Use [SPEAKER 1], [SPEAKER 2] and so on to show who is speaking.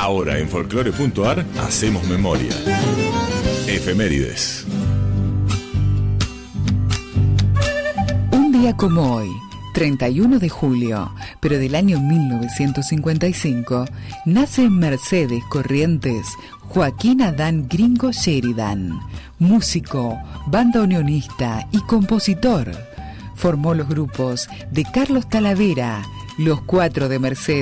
[SPEAKER 1] Ahora en folclore.ar hacemos memoria. Efemérides.
[SPEAKER 2] Un día como hoy, 31 de julio, pero del año 1955, nace en Mercedes, Corrientes, Joaquín Adán Gringo Sheridan, músico, banda unionista y compositor. Formó los grupos de Carlos Talavera, Los Cuatro de Mercedes,